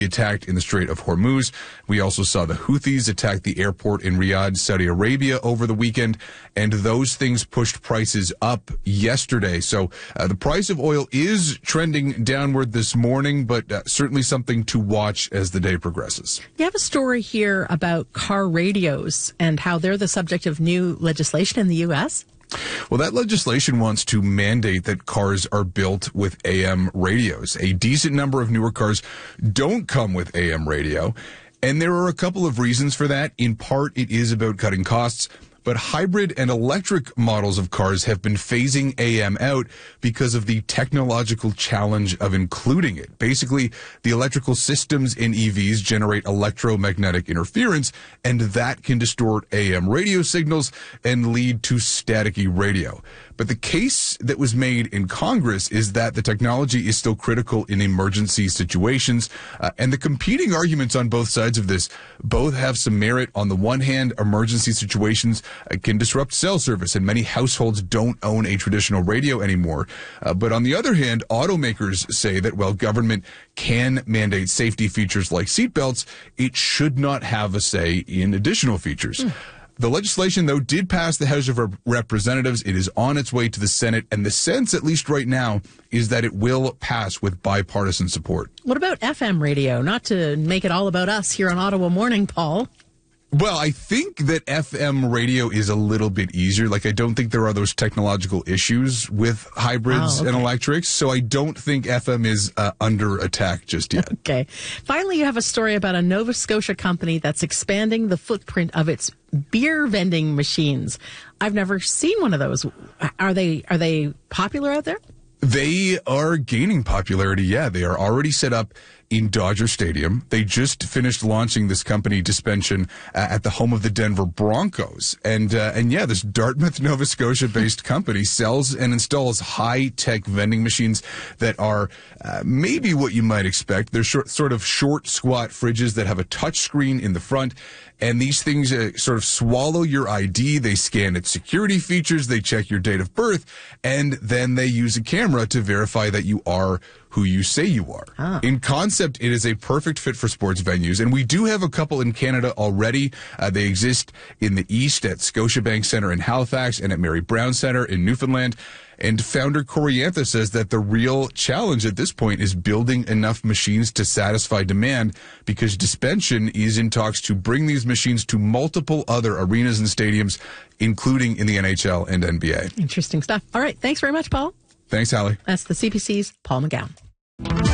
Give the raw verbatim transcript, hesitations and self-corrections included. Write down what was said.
attacked in the Strait of Hormuz. We also saw the Houthis attack the airport in Riyadh, Saudi Arabia over the weekend, and those things pushed prices up yesterday. So uh, the price of oil is trending downward this morning, but uh, certainly something to watch as the day progresses. You have a story here about car radios and how they're the subject of new legislation in the U S? Well, that legislation wants to mandate that cars are built with A M radios. A decent number of newer cars don't come with A M radio, and there are a couple of reasons for that. In part, it is about cutting costs, but hybrid and electric models of cars have been phasing A M out because of the technological challenge of including it. Basically, the electrical systems in E Vs generate electromagnetic interference, and that can distort A M radio signals and lead to staticky radio. But the case that was made in Congress is that the technology is still critical in emergency situations, uh, and the competing arguments on both sides of this both have some merit. On the one hand, emergency situations uh, can disrupt cell service, and many households don't own a traditional radio anymore. Uh, but on the other hand, automakers say that while government can mandate safety features like seatbelts, it should not have a say in additional features. Mm. The legislation, though, did pass the House of Representatives. It is on its way to the Senate, and the sense, at least right now, is that it will pass with bipartisan support. What about F M radio? Not to make it all about us here on Ottawa Morning, Paul. Well, I think that F M radio is a little bit easier. Like, I don't think there are those technological issues with hybrids oh, okay. and electrics, so I don't think F M is uh, under attack just yet. Okay. Finally, you have a story about a Nova Scotia company that's expanding the footprint of its beer vending machines. I've never seen one of those. Are they are they popular out there? They are gaining popularity, yeah. They are already set up in Dodger Stadium. They just finished launching this company, Dispension, uh, at the home of the Denver Broncos. And, uh, and yeah, this Dartmouth, Nova Scotia-based company sells and installs high-tech vending machines that are uh, maybe what you might expect. They're short, sort of short, squat fridges that have a touch screen in the front. And these things uh, sort of swallow your I D. They scan its security features. They check your date of birth. And then they use a camera to verify that you are who you say you are. Ah. In concept, it is a perfect fit for sports venues. And we do have a couple in Canada already. Uh, they exist in the East at Scotiabank Centre in Halifax and at Mary Brown Centre in Newfoundland. And founder Coriantha says that the real challenge at this point is building enough machines to satisfy demand, because Dispension is in talks to bring these machines to multiple other arenas and stadiums, including in the N H L and N B A. Interesting stuff. All right. Thanks very much, Paul. Thanks, Hallie. That's the C B C's Paul McGowan.